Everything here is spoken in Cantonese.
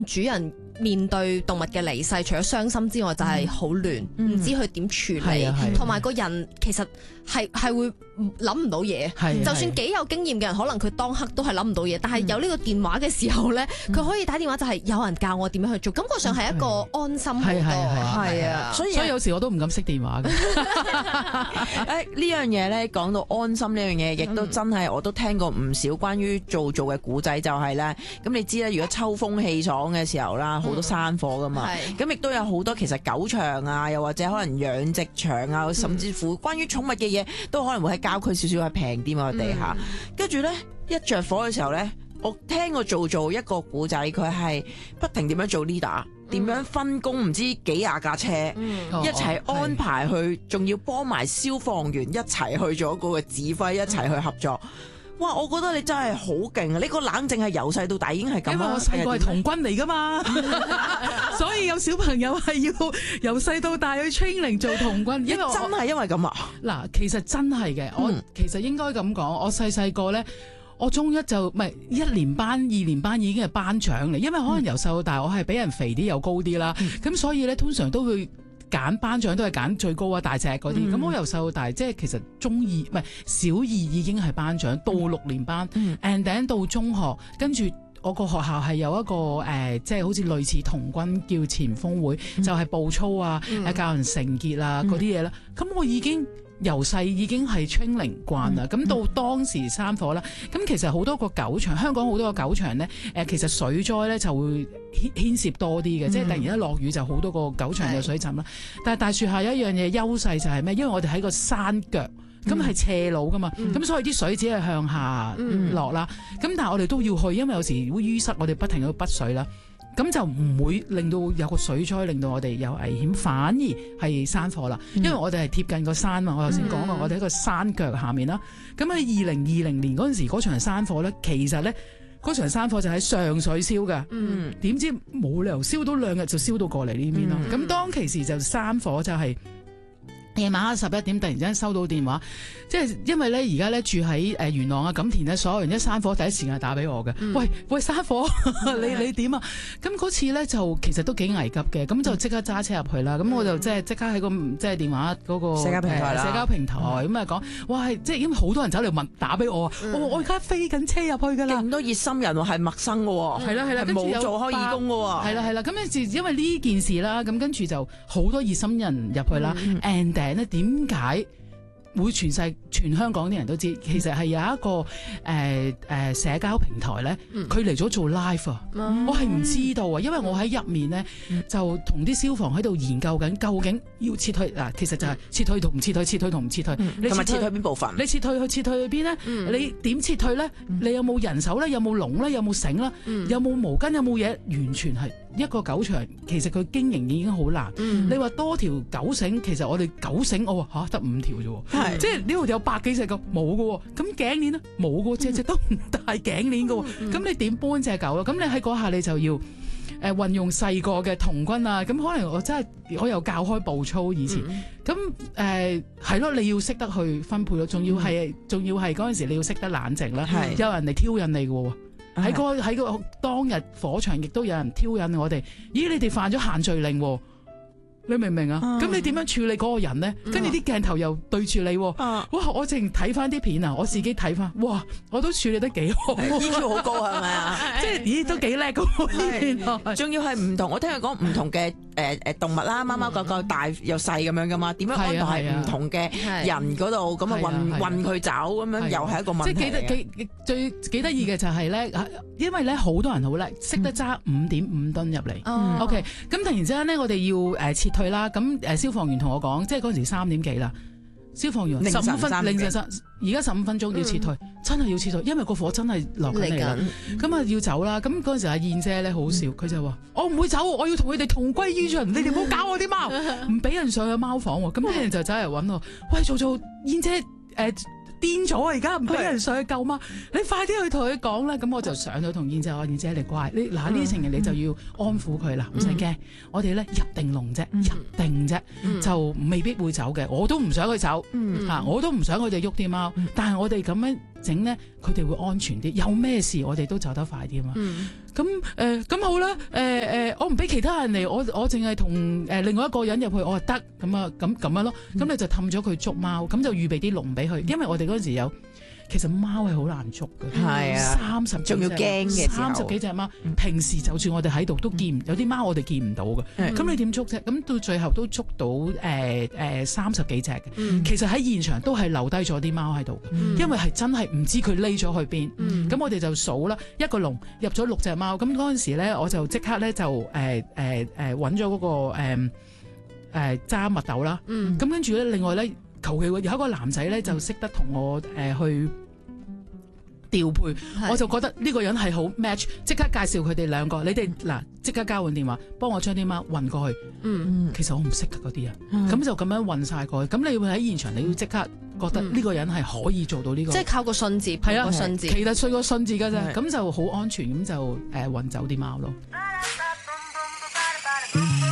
主人面對動物嘅離世，除咗傷心之外，就係好亂，唔知佢點處理，同埋個人其實係會諗唔到嘢。就算幾有經驗嘅人，可能佢當刻都係諗唔到嘢。但係有呢個電話嘅時候咧，佢可以打電話，就係有人教我點樣去做，感覺上係一個安心好多。係啊， 所以有時我都唔敢熄電話嘅。 呢樣嘢咧，講到安心呢樣嘢，亦都真係我都聽過唔少關於做嘅古仔，就係咧，咁你知咧，如果秋風氣爽嘅時候啦，好多山火噶嘛，咁亦都有好多其實狗場啊，又或者可能養殖場啊，甚至乎關於寵物嘅嘢，都可能會喺郊區少少係平啲嘛地下。跟住咧一着火嘅時候咧，我聽過做一個古仔，佢係不停點樣做 leader，點樣分工，唔知幾廿架車一齊安排去，仲要幫埋消防員一齊去做嗰個指揮，一齊去合作。哇！我覺得你真係好勁啊！你個冷靜係由細到大已經係咁。 因為我細個係童軍嚟噶嘛，所以有小朋友係要由細到大去 training 做童軍。因為真係因為咁啊！ 嗱，其實真係嘅，我其實應該咁講，我細個咧，我中一就唔係1年班、2年班已經係班長嚟，因為可能由細到大我係比人肥啲又高啲啦，咁所以咧通常都會揀班長都係揀最高啊大隻嗰啲，咁我由細到大即係其實中二唔係小二已經係班長，到6年班，and then 到中學，跟住我個學校係有一個即係好似類似童軍叫前鋒會，就係步操啊，教人成結啊嗰啲嘢啦，咁我已經由細已經係 training 慣啦，咁到當時山火啦，咁其實好多個狗場，香港好多個狗場咧，其實水災咧就會牽涉多啲嘅，即係突然間落雨就好多個狗場有水浸啦。但係大樹下有一樣嘢優勢就係咩？因為我哋喺個山腳，咁係斜路噶嘛，咁所以啲水只係向下落啦。咁但係我哋都要去，因為有時會淤塞，我哋不停去滗水啦。咁就唔會令到有個水災，令到我哋有危險，反而係山火啦。因為我哋係貼近個山嘛，我頭先講過，我哋喺個山腳下面啦。咁喺2020年嗰陣時，嗰場山火咧，其實咧嗰場山火就喺上水燒㗎。點知冇理由燒到2日就燒到過嚟呢邊咯。咁當其時就山火就係夜晚11點突然之間收到電話，即係因為咧而家咧住喺元朗啊錦田咧，所有人一山火第一時間打俾我嘅。喂山火，你點啊？咁嗰次咧就其實都幾危急嘅，咁就即刻揸車入去啦。咁我就即刻喺個即係電話嗰個社交平台咁啊講，哇即係因為好多人走嚟打俾我啊，我而家飛緊車入去㗎啦， 勁多熱心人喎，係陌生嘅喎， 係啦， 冇做開義工嘅喎， 係啦，咁因為呢件事啦，咁跟住就好多熱心人入去啦，and咧點解會全香港啲人都知？其實係有一個社交平台咧，佢嚟咗做 live 啊！我係唔知道啊，因為我喺入面咧就同啲消防喺度研究緊，究竟要撤退嗱，其實就係撤退同唔撤退，撤退同唔撤退。 你撤退邊部分？ 你撤退去邊咧？你點撤退咧？你有冇人手咧？有冇籠咧？有冇繩啦？有冇毛巾？有冇嘢？完全係一個狗場，其實佢經營已經好難。你話多條狗繩，其實我哋狗繩我話得5條啫喎。即係呢度有100幾隻狗冇㗎喎，咁頸鏈咧冇㗎喎，隻都唔帶頸鏈㗎喎，咁你點搬隻狗啊？咁你喺嗰下你就要運用細個嘅童軍啊，咁可能我又教開步操以前，咁係咯，你要識得去分配咯，仲要係嗰陣時你要識得冷靜啦，有人嚟挑釁你㗎喎。喺個當日火場亦都有人挑釁我哋，咦你哋犯咗限聚令喎。你明唔明啊？咁你點樣處理嗰個人咧？跟住啲鏡頭又對住你，哇！我淨睇翻啲片啊，我自己睇翻，哇！我都處理得幾好 ，EQ 好高係咪啊？ 即係咦都幾叻㗎， 仲要係唔同。我聽佢講唔同嘅動物啦，貓貓狗狗大又細咁樣噶嘛？點樣安排喺唔同嘅人嗰度咁啊運佢走咁樣，又係一個問題。 即係幾得意嘅就係咧，因為咧好多人好叻，識得揸5.5噸入嚟。OK， 咁突然之間咧，我哋要撤退啦，咁消防員同我講，即係嗰陣時3點幾啦，消防員凌晨而家15分鐘要撤退，真係要撤退，因為個火真係落緊嚟啦，咁啊要走啦，咁嗰陣時阿燕姐咧好笑，佢就話我唔會走，我要同佢哋同歸於盡，你哋唔好搞我啲貓，唔俾人上去貓房喎，咁啲人就走嚟揾我，喂做燕姐癲咗啊！而家唔俾人上去救貓，你快啲去同佢講啦。咁我就上咗同燕姐，我燕姐你乖，你嗱呢啲情形你就要安撫佢啦，唔使驚。我哋咧入定籠啫，入定啫，就未必會走嘅。我都唔想佢走，我都唔想佢哋喐啲貓。但係我哋咁樣整咧，佢哋會安全啲。有咩事我哋都走得快啲嘛。咁好啦，我唔俾其他人嚟，我淨係同另外一個人入去，我話得咁啊，咁樣咯。咁你就氹咗佢捉貓，咁就預備啲籠俾佢，因為我哋嗰陣時其實貓係好難捉嘅， 係啊 ，30 仲要驚嘅 30幾隻貓，平時就算我哋喺度都見，有啲貓我哋見唔到嘅，咁你點捉啫？咁到最後都捉到30幾隻嘅，其實喺現場都係留低咗啲貓喺度，因為係真係唔知佢匿咗去邊，咁我哋就數啦，一個籠入咗6隻貓，咁嗰陣時咧我就即刻咧就揾咗嗰個揸蜜豆啦，咁跟住咧另外咧。求其有一個男仔咧就識得同我去調配，我就覺得呢個人係好 match， 即刻介紹佢哋兩個，你哋嗱即刻交換電話，幫我將啲貓運過去。其實我唔識㗎嗰啲人，咁就咁樣運晒過去。咁你會喺現場，你要即刻覺得呢個人係可以做到呢個， 即係靠個信字， 係啊， 個信字， 其實信個信字㗎啫，咁就好安全，咁就運走啲貓咯。